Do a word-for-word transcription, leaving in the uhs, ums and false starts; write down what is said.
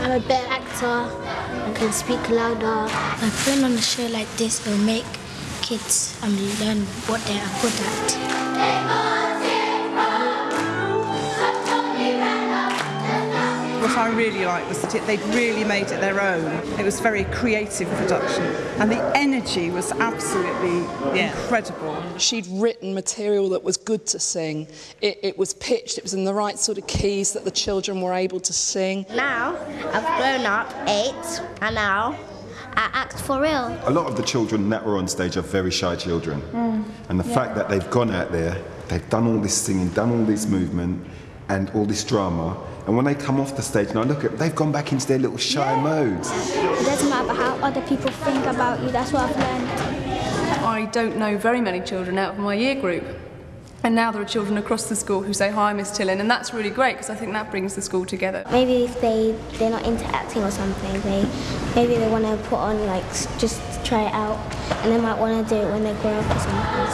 I'm a better actor, I can speak louder. By putting on a show like this, it'll make kids um, learn what they are good at. What I really liked was that it, they'd really made it their own. It was very creative production, and the energy was absolutely yeah. incredible. She'd written material that was good to sing. It, it was pitched, it was in the right sort of keys that the children were able to sing. Now, I've grown up, eight, and now I act for real. A lot of the children that were on stage are very shy children. Mm. And the yeah. fact that they've gone out there, they've done all this singing, done all this movement, and all this drama, and when they come off the stage and I look at, they've gone back into their little shy yeah. modes. It doesn't matter how other people think about you, that's what I've learned. I don't know very many children out of my year group, and now there are children across the school who say, "Hi, Miss Tillin," and that's really great because I think that brings the school together. Maybe if they, they're not into acting or something, they maybe they want to put on, like, just try it out, and they might want to do it when they grow up or something.